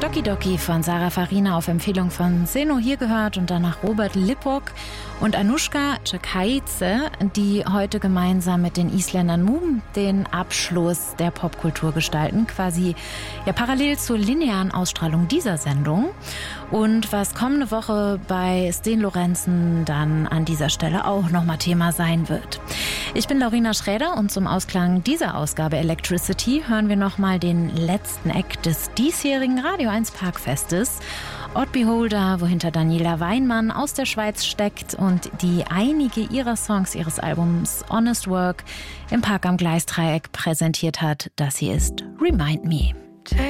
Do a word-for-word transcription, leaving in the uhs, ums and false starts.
Doki Doki von Sarah Farina auf Empfehlung von Seno hier gehört und danach Robert Lipok und Anushka Čekaitze, die heute gemeinsam mit den Isländern Moom den Abschluss der Popkultur gestalten, quasi ja parallel zur linearen Ausstrahlung dieser Sendung. Und was kommende Woche bei Sten Lorenzen dann an dieser Stelle auch nochmal Thema sein wird. Ich bin Laurina Schräder und zum Ausklang dieser Ausgabe Electricity hören wir nochmal den letzten Act des diesjährigen Radio eins Parkfestes. Odd Beholder, wohinter Daniela Weinmann aus der Schweiz steckt und die einige ihrer Songs ihres Albums Honest Work im Park am Gleisdreieck präsentiert hat. Das hier ist Remind Me.